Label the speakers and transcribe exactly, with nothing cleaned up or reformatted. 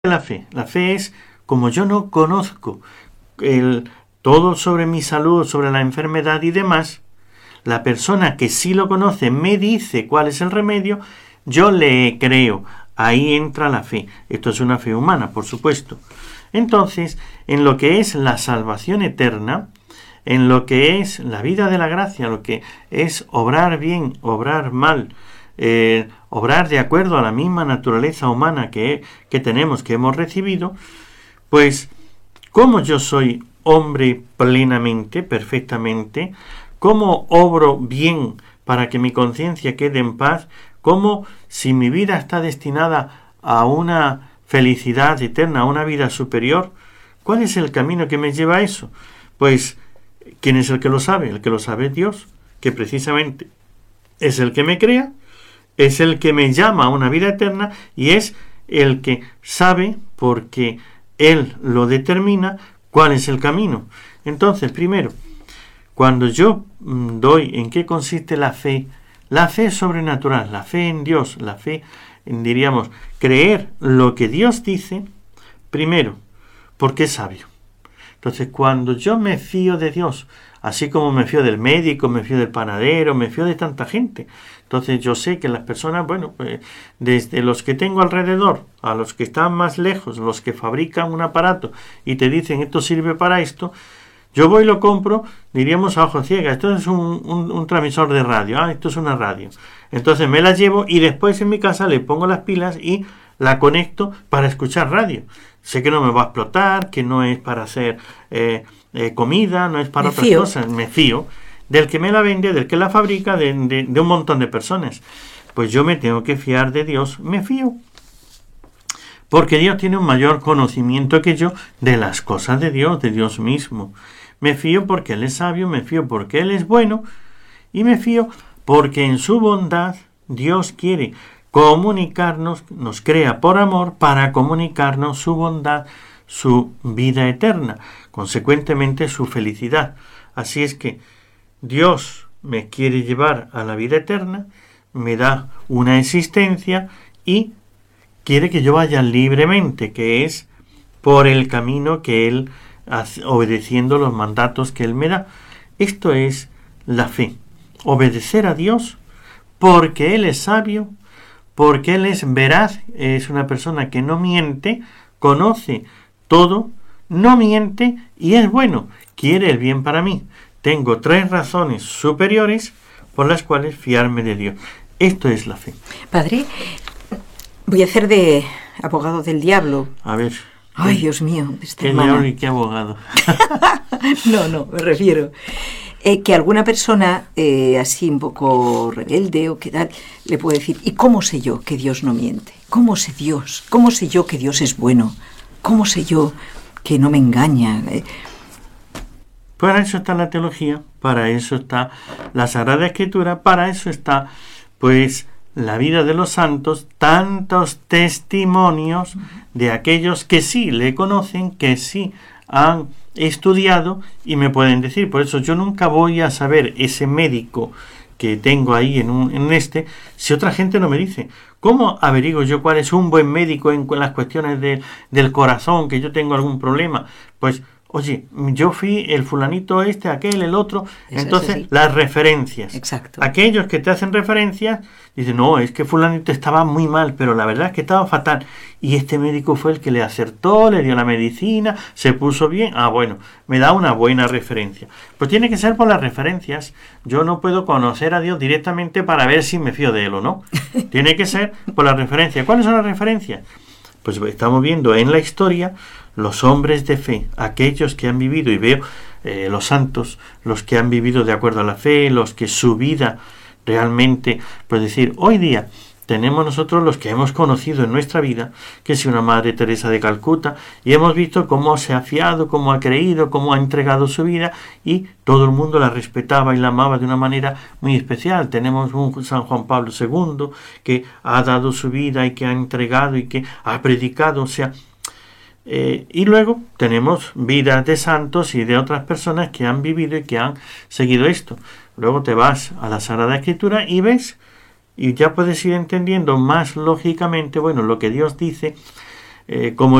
Speaker 1: la fe. La fe es, como yo no conozco el, todo sobre mi salud, sobre la enfermedad y demás, la persona que sí lo conoce me dice cuál es el remedio, yo le creo. Ahí entra la fe. Esto es una fe humana, por supuesto. Entonces, en lo que es la salvación eterna, en lo que es la vida de la gracia, lo que es obrar bien, obrar mal, eh, obrar de acuerdo a la misma naturaleza humana que, que tenemos, que hemos recibido, pues, como yo soy hombre plenamente, perfectamente, cómo obro bien para que mi conciencia quede en paz, cómo si mi vida está destinada a una felicidad eterna, a una vida superior, ¿cuál es el camino que me lleva a eso? Pues, ¿quién es el que lo sabe? El que lo sabe es Dios, que precisamente es el que me crea, es el que me llama a una vida eterna y es el que sabe, porque Él lo determina, cuál es el camino. Entonces, primero, cuando yo doy en qué consiste la fe, la fe sobrenatural, la fe en Dios, la fe, en, diríamos, creer lo que Dios dice, primero, porque es sabio. Entonces, cuando yo me fío de Dios, así como me fío del médico, me fío del panadero, me fío de tanta gente, entonces yo sé que las personas, bueno, pues, desde los que tengo alrededor, a los que están más lejos, los que fabrican un aparato y te dicen esto sirve para esto, yo voy y lo compro, diríamos a ojo ciega, esto es un, un, un transmisor de radio, ah, esto es una radio. Entonces me la llevo y después en mi casa le pongo las pilas y la conecto para escuchar radio. Sé que no me va a explotar, que no es para hacer eh, eh, comida, no es para
Speaker 2: me
Speaker 1: otras
Speaker 2: fío.
Speaker 1: cosas. Me fío del que me la vende, del que la fabrica, de, de, de un montón de personas. Pues yo me tengo que fiar de Dios, me fío. Porque Dios tiene un mayor conocimiento que yo de las cosas de Dios, de Dios mismo. Me fío porque Él es sabio, me fío porque Él es bueno y me fío porque en su bondad Dios quiere comunicarnos, nos crea por amor para comunicarnos su bondad, su vida eterna, consecuentemente su felicidad. Así es que Dios me quiere llevar a la vida eterna, me da una existencia y quiere que yo vaya libremente, que es por el camino que Él hace, obedeciendo los mandatos que Él me da. Esto es la fe, obedecer a Dios porque Él es sabio, porque Él es veraz, es una persona que no miente, conoce todo, no miente y es bueno, quiere el bien para mí. Tengo tres razones superiores por las cuales fiarme de Dios. Esto es la fe.
Speaker 2: Padre, voy a hacer de abogado del diablo.
Speaker 1: A ver.
Speaker 2: Ay, Dios mío.
Speaker 1: ¿Qué diablo y qué abogado?
Speaker 2: no, no, me refiero. Eh, que alguna persona eh, así un poco rebelde o qué tal, le puede decir, ¿y cómo sé yo que Dios no miente? ¿Cómo sé Dios? ¿Cómo sé yo que Dios es bueno? ¿Cómo sé yo que no me engaña? Eh,
Speaker 1: Para eso está la teología, para eso está la Sagrada Escritura, para eso está, pues, la vida de los santos, tantos testimonios de aquellos que sí le conocen, que sí han estudiado y me pueden decir. Por eso yo nunca voy a saber ese médico que tengo ahí en, un, en este, si otra gente no me dice. ¿Cómo averiguo yo cuál es un buen médico en las cuestiones de, del corazón, que yo tengo algún problema? Pues, oye, yo fui el fulanito este, aquel, el otro. Eso, entonces, eso sí. Las referencias.
Speaker 2: Exacto.
Speaker 1: Aquellos que te hacen referencias, dicen, no, es que fulanito estaba muy mal, pero la verdad es que estaba fatal. Y este médico fue el que le acertó, le dio la medicina, se puso bien. Ah, bueno, me da una buena referencia. Pues tiene que ser por las referencias. Yo no puedo conocer a Dios directamente para ver si me fío de Él o no. Tiene que ser por las referencias. ¿Cuáles son las referencias? Pues estamos viendo en la historia los hombres de fe, aquellos que han vivido, y veo eh, los santos, los que han vivido de acuerdo a la fe, los que su vida realmente, pues decir, hoy día tenemos nosotros los que hemos conocido en nuestra vida, que es una Madre Teresa de Calcuta, y hemos visto cómo se ha fiado, cómo ha creído, cómo ha entregado su vida, y todo el mundo la respetaba y la amaba de una manera muy especial. Tenemos un San Juan Pablo segundo, que ha dado su vida y que ha entregado y que ha predicado, o sea, Eh, y luego tenemos vidas de santos y de otras personas que han vivido y que han seguido esto. Luego te vas a la Sagrada Escritura y ves, y ya puedes ir entendiendo más lógicamente, bueno, lo que Dios dice eh, como